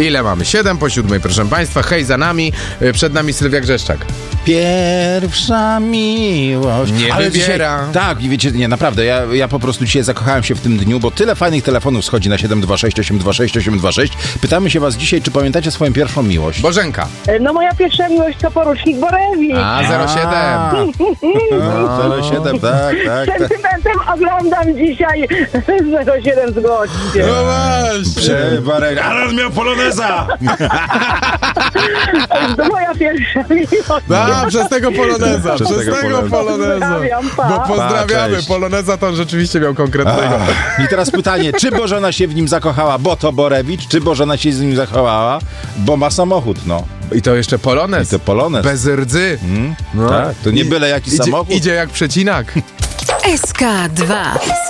Ile mamy? 7 po 7, proszę państwa. Hej, za nami. Przed nami Sylwia Grzeszczak. Pierwsza miłość. Nie wybiera. Dzisiaj, tak, i wiecie, nie, naprawdę, ja po prostu dzisiaj zakochałem się w tym dniu, bo tyle fajnych telefonów schodzi na 726 826 826. Pytamy się was dzisiaj, czy pamiętacie swoją pierwszą miłość? Bożenka. No moja pierwsza miłość to porucznik Borewicz. 07. 07, tak. Sentymentem oglądam dzisiaj 07 z gościem. No właśnie. Ale on miał poloneza! To moja pierwsza miłość. Przez tego poloneza. Przez tego poloneza. Pozdrawiam, pa. Bo pozdrawiamy. Cześć. Poloneza to on rzeczywiście miał konkretnego. I teraz pytanie, czy Bożena się w nim zakochała, bo to Borewicz, czy Bożena się z nim zakochała, bo ma samochód, no. I to jeszcze polonez. I to polonez. Bez rdzy. No. Tak, to nie byle jaki samochód. Idzie jak przecinak. SK2